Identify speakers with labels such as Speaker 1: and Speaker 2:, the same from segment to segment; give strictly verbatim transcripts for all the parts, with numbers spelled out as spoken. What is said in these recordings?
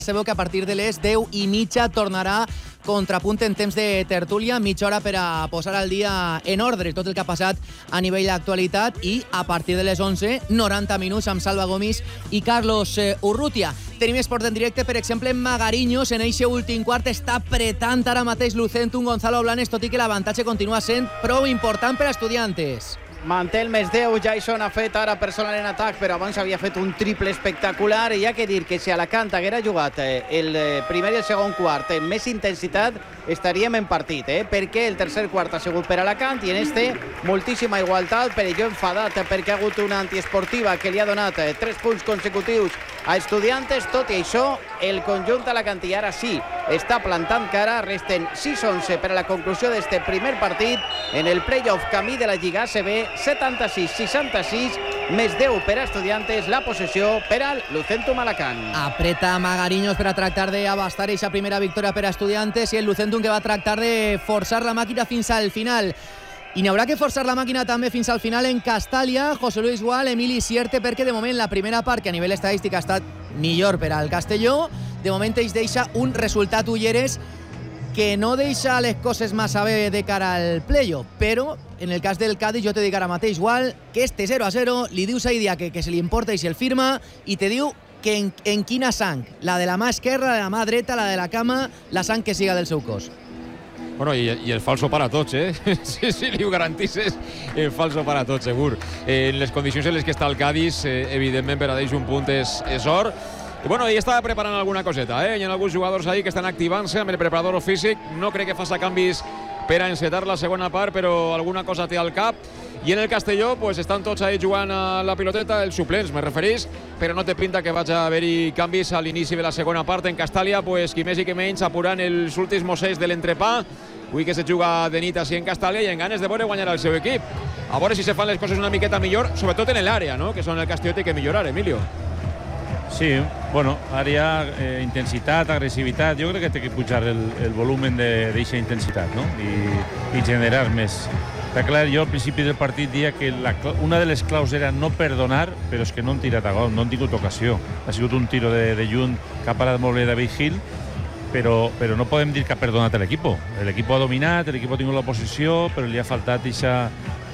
Speaker 1: Sabeu que a partir de les deu i mitja tornarà Contrapunt en temps de tertúlia, mitja hora per a posar al dia en ordre tot el que ha passat a nivell d'actualitat, i a partir de les onze, noranta minuts amb Salva Gomis i Carlos eh, Urrutia. Tenim esport en directe, per exemple, Magariños en eixe últim quart està apretant ara mateix Lucentum Gonzalo Blanes, tot i que l'avantatge continua sent prou important per a Estudiantes.
Speaker 2: Manté el més deu, Jason ha fet ara personal en atac, però abans havia fet un triple espectacular, i hi ha que dir que si Alacant haguera jugat el primer i el segon quart amb més intensitat, estaríem en partit, eh? perquè el tercer quart ha sigut per Alacant, i en este moltíssima igualtat, per allò enfadat perquè ha hagut una antiesportiva que li ha donat tres punts consecutius a Estudiantes. Tot i això, el conjunt alacantí ara sí està plantant cara. Resten sis onze per a la conclusió d'este primer partit en el playoff camí de la Lliga A C B. setanta-sis seixanta-sis, més deu per a Estudiantes, la possessió per al Lucentum Alacant.
Speaker 1: Apreta Magariños per a tractar d'abastar eixa primera victòria per a Estudiantes, i el Lucentum que va tractar de forçar la màquina fins al final. I n'hi haurà que forçar la màquina també fins al final en Castàlia, José Luis Gual, Emili Sierte, perquè de moment la primera part, que a nivell estadístic ha estat millor per al Castelló, de moment ells deixa un resultat Ulleres que no deixa les coses massa bé de cara al playoff, però en el cas del Cádiz jo te dic ara mateix, igual, que este zero a zero li dius a Idia que, que se li importa i se el firma, i te diu que en, en quina sang, la de la mà esquerra, la de la mà dreta, la de la cama, la sang que siga del seu cos.
Speaker 3: Bueno, i, i el falso para tots, eh? Sí, sí, li ho garantisses, el falso para tots, segur. Eh, en les condicions en les que està el Cádiz, eh, evidentment per a ells un punt és, és or. I bueno, ell estava preparant alguna coseta, eh? Hi ha alguns jugadors ahí que estan activant-se amb el preparador físic. No crec que faça canvis per a encetar la segona part, però alguna cosa té al cap. I en el Castelló, pues, estan tots ahí jugant a la piloteta, els suplents, me referís, però no té pinta que vaig a haver-hi canvis a l'inici de la segona part. En Castàlia, pues, qui més i qui menys apurant els últims mossets de l'entrepà. Avui que se juga de nit així en Castàlia, i en ganes de veure guanyar el seu equip. A veure si se fan les coses una miqueta millor, sobretot en l'àrea, no? Que són el Castelló té que millorar, Emilio.
Speaker 4: Sí, bueno, àrea, eh, intensitat, agressivitat, jo crec que té que pujar el, el volumen d'aquesta intensitat, no? I, i generar més. Està clar, jo al principi del partit dia que la, una de les claus era no perdonar, però és que no han tirat a gol, no han tingut ocasió. Ha sigut un tiro de, de lluny que ha parat molt bé David Gil, però, però no podem dir que ha perdonat l'equip. L'equip ha dominat, l'equip ha tingut la posició, però li ha faltat eixa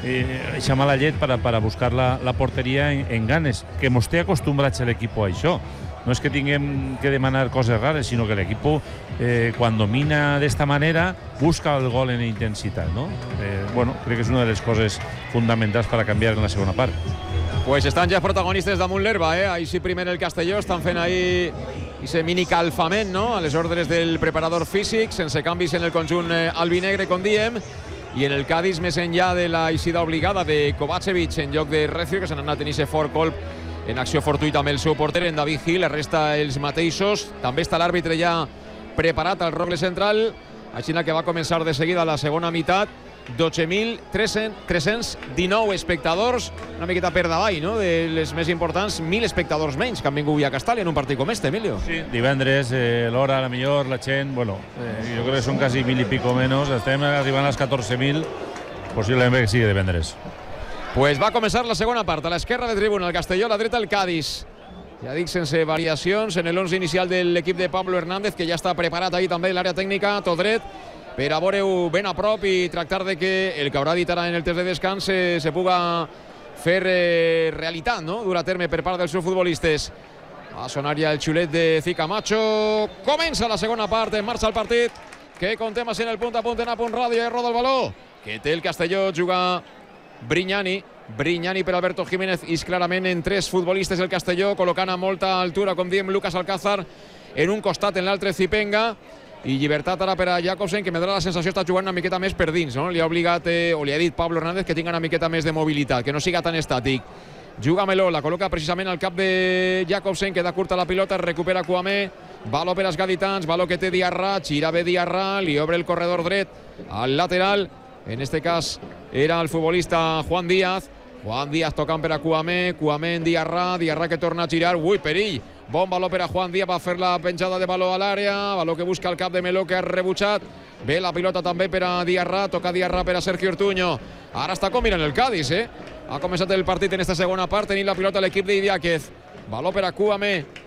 Speaker 4: eh, mala llet per a, per a buscar la, la porteria en, en ganes, que mos té acostumbrats l'equip a això. No és que tinguem que demanar coses rares, sinó que l'equip, eh, quan domina d'esta manera, busca el gol en intensitat, no? Eh, bueno, crec que és una de les coses fonamentals per a canviar en la segona part.
Speaker 3: Pues estan ja protagonistes damunt l'herba, eh? Ahí sí, primer el Castelló, estan fent ahí ese mini calfament, no? A les ordres del preparador físic, sense canvis en el conjunt eh, albinegre, com diem. I en el Cádiz, més enllà de la eixida obligada de Kovacevic en lloc de Recio, que se n'ha anat en ese fort colp en acció fortuïta amb el seu porter, en David Gil, la resta els mateixos. També està l'àrbitre ja preparat al rogle central, així que va començar de seguida la segona meitat. dotze mil tres-cents dinou espectadors, una miqueta per davall, no?, de les més importants, mil espectadors menys que han vingut a Castàlia en un partit com este, Emilio.
Speaker 4: Sí, divendres, eh, l'hora, la millor, la gent, bueno, eh, jo crec que són quasi mil i pico menys, estem arribant als catorze mil, possiblement que sigui divendres.
Speaker 3: Pues va començar la segona part, a l'esquerra de tribuna el Castelló, a la dreta el Cádiz. Ja dic, sense variacions en l'onze inicial de l'equip de Pablo Hernández, que ja està preparat ahí també l'àrea tècnica, tot dret, per a veure-ho ben a prop i tractar de que el que haurà dit ara en el test de descans se, se puga fer eh, realitat, no?, dur a terme per part dels seus futbolistes. Va sonar ja el xulet de Zicamacho. Comença la segona part, en marxa el partit, que contem així en el punt a punt en A Punt Ràdio, i roda el baló, que té el Castelló, juga Brignani. Brignani per Alberto Jiménez, i clarament en tres futbolistes el Castelló, col·locant a molta altura, com diem, Lucas Alcázar en un costat, en l'altre Zipenga, i llibertat ara per a Jakobsen, que me dona la sensació està jugant una miqueta més per dins, no? Li ha obligat, eh, o li ha dit Pablo Hernández que tinga una miqueta més de mobilitat, que no siga tan estàtic. Juga Meló, la col·loca precisament al cap de Jakobsen, queda curta la pilota, recupera Kouamé, baló per als gaditans, baló que té Diarra, gira bé Diarra, li obre el corredor dret al lateral, en este cas era el futbolista Juan Díaz, Juan Díaz tocant per a Kouamé, Kouamé en Diarra, Diarra que torna a girar, ui, perill, bon baló per a Juan Díaz, va fer la penjada de baló a l'àrea, baló que busca el cap de Meló, que ha rebutjat, bé la pilota també per a Diarra, toca Diarra per a Sergio Ortuño, ara està combinant el Cádiz, eh? Ha començat el partit en esta segona part, tenint la pilota l'equip d'Idiáquez, baló per a Kouamé,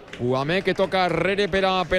Speaker 3: Guamé que toca Rere per a